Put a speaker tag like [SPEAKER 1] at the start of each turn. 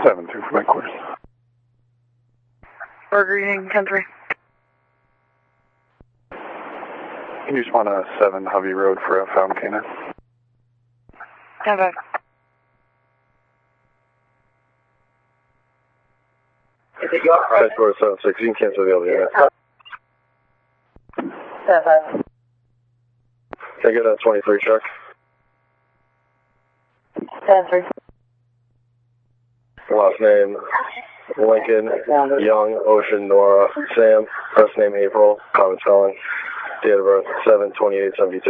[SPEAKER 1] 7-2 from headquarters.
[SPEAKER 2] Burger Eating 10-3.
[SPEAKER 1] Can you just want a 7 Hovey Road for a found canine?
[SPEAKER 2] 10-5.
[SPEAKER 3] Is it your price?
[SPEAKER 1] Headquarters 7-6, you can cancel the other unit.
[SPEAKER 2] 10-5.
[SPEAKER 1] Can I get a 23 truck?
[SPEAKER 2] 10-3.
[SPEAKER 1] Last name, Lincoln, Young, Ocean, Nora, Sam, first name April, common spelling, date of birth 7/28/72.